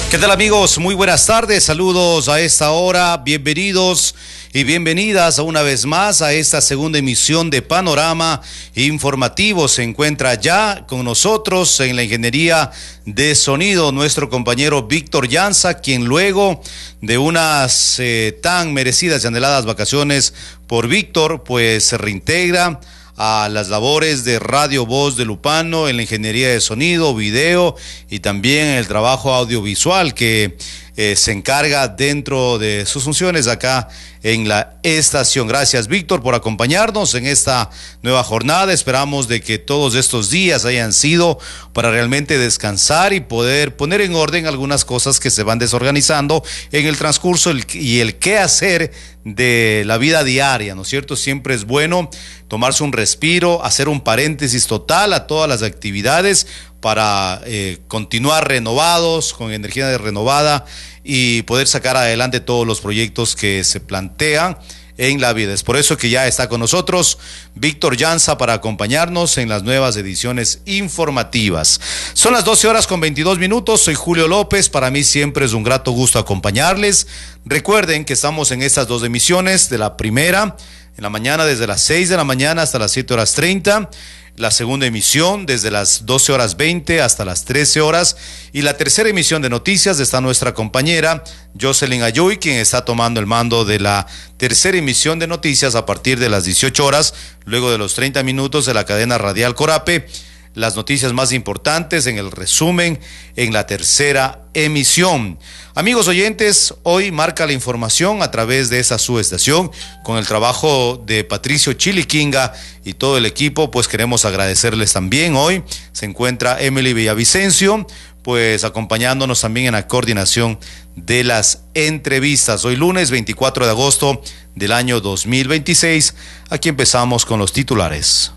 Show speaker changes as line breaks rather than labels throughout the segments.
¿Qué tal, amigos? Muy buenas tardes, saludos a esta hora, bienvenidos y bienvenidas una vez más a esta segunda emisión de Panorama Informativo. Se encuentra ya con nosotros en la ingeniería de sonido nuestro compañero Víctor Llanza, quien luego de unas tan merecidas y anheladas vacaciones por Víctor, pues se reintegra a las labores de Radio Voz de Lupano en la ingeniería de sonido, video y también el trabajo audiovisual que se encarga dentro de sus funciones acá en la estación. Gracias, Víctor, por acompañarnos en esta nueva jornada. Esperamos de que todos estos días hayan sido para realmente descansar y poder poner en orden algunas cosas que se van desorganizando en el transcurso y el qué hacer de la vida diaria, ¿no es cierto? Siempre es bueno tomarse un respiro, hacer un paréntesis total a todas las actividades para continuar renovados, con energía renovada y poder sacar adelante todos los proyectos que se plantean en la vida. Es por eso que ya está con nosotros Víctor Llanza para acompañarnos en las nuevas ediciones informativas. Son las 12:22. Soy Julio López. Para mí siempre es un grato gusto acompañarles. Recuerden que estamos en estas dos emisiones. De la primera, en la mañana desde las 6 de la mañana hasta las 7:30. La segunda emisión desde las 12:20 hasta las 13 horas. Y la tercera emisión de noticias está nuestra compañera Jocelyn Ayuy, quien está tomando el mando de la tercera emisión de noticias a partir de las 18 horas, luego de los 30 minutos de la cadena radial Corape. Las noticias más importantes en el resumen en la tercera emisión. Amigos oyentes, hoy marca la información a través de esa subestación con el trabajo de Patricio Chiliquinga y todo el equipo. Pues queremos agradecerles también. Hoy se encuentra Emily Villavicencio, pues acompañándonos también en la coordinación de las entrevistas. Hoy lunes 24 de agosto del año 2026. Aquí empezamos con los titulares.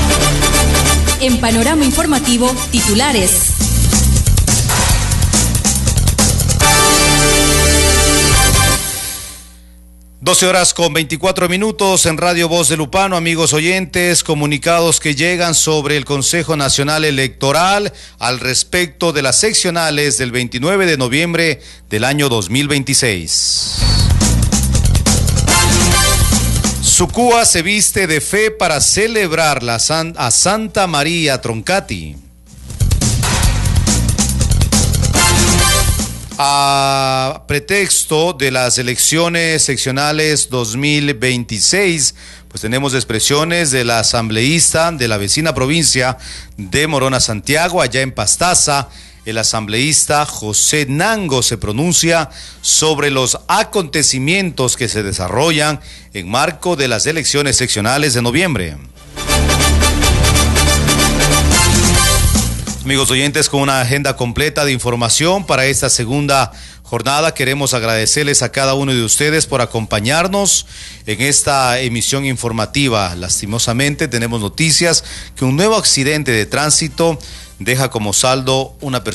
En Panorama Informativo, titulares.
Doce horas con 24 minutos en Radio Voz de Lupano. Amigos oyentes, comunicados que llegan sobre el Consejo Nacional Electoral al respecto de las seccionales del 29 de noviembre del año 2026. Sucúa se viste de fe para celebrar a Santa María Troncati. A pretexto de las elecciones seccionales 2026, pues tenemos expresiones de la asambleísta de la vecina provincia de Morona Santiago, allá en Pastaza. El asambleísta José Nango se pronuncia sobre los acontecimientos que se desarrollan en marco de las elecciones seccionales de noviembre. Amigos oyentes, con una agenda completa de información para esta segunda jornada, queremos agradecerles a cada uno de ustedes por acompañarnos en esta emisión informativa. Lastimosamente tenemos noticias que un nuevo accidente de tránsito deja como saldo una persona